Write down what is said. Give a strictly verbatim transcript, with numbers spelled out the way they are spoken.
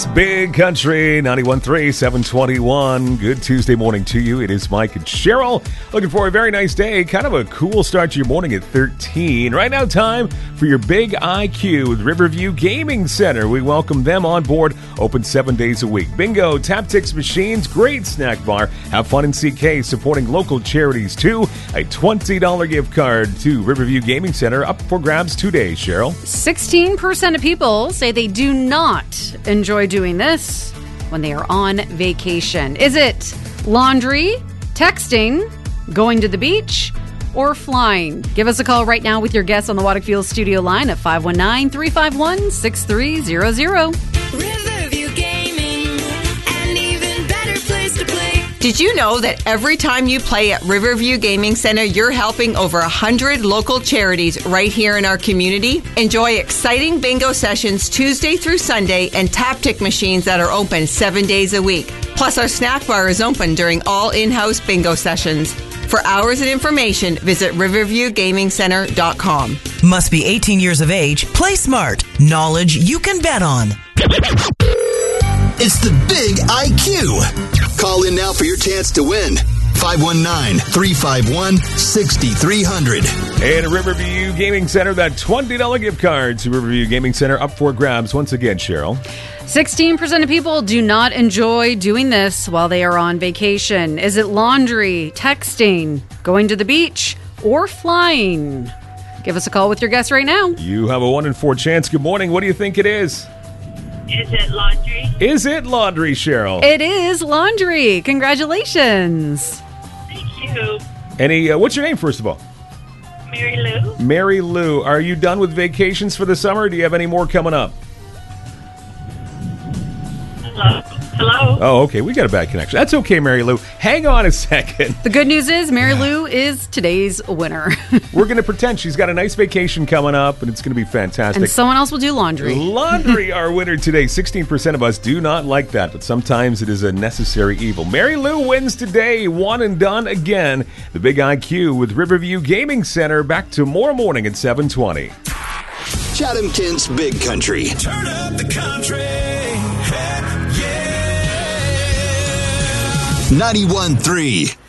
Big Country, ninety-one point three, seven twenty-one. Good Tuesday morning to you. It is Mike and Cheryl. Looking for a very nice day. Kind of a cool start to your morning at thirteen. Right now, time for your Big I Q with Riverview Gaming Center. We welcome them on board. Open seven days a week. Bingo, Taptics machines, great snack bar. Have fun in C K, supporting local charities too. A twenty dollars gift card to Riverview Gaming Center up for grabs today, Cheryl. sixteen percent of people say they do not enjoy doing this when they are on vacation. Is it laundry, texting, going to the beach, or flying? Give us a call right now with your guess on the Waddick Fuel Studio line at five one nine, three five one, six three zero zero. Riverview Gaming, an even better place to play. Did you know that every time you play at Riverview Gaming Center, you're helping over one hundred local charities right here in our community? Enjoy exciting bingo sessions Tuesday through Sunday and Taptic machines that are open seven days a week. Plus, our snack bar is open during all in-house bingo sessions. For hours and information, visit riverview gaming center dot com. Must be eighteen years of age. Play smart. Knowledge you can bet on. It's the Big I Q. Call in now for your chance to win. five one nine, three five one, six three zero zero. And at Riverview Gaming Center, that twenty dollars gift card to Riverview Gaming Center up for grabs once again, Cheryl. sixteen percent of people do not enjoy doing this while they are on vacation. Is it laundry, texting, going to the beach, or flying? Give us a call with your guess right now. You have a one in four chance. Good morning. What do you think it is? Is it laundry? Is it laundry, Cheryl? It is laundry. Congratulations. Thank you. Any? Uh, what's your name, first of all? Mary Lou? Mary Lou. Are you done with vacations for the summer, or do you have any more coming up? Hello? Hello? Oh, okay. We got a bad connection. That's okay, Mary Lou. Hang on a second. The good news is Mary Lou is today's winner. We're going to pretend she's got a nice vacation coming up, and it's going to be fantastic. And someone else will do laundry. Laundry, our winner today. sixteen percent of us do not like that, but sometimes it is a necessary evil. Mary Lou wins today. One and done again. The Big I Q with Riverview Gaming Center. Back tomorrow morning at seven twenty. Chatham-Kent's Big Country. Turn up the country. Hey, yeah. ninety-one point three.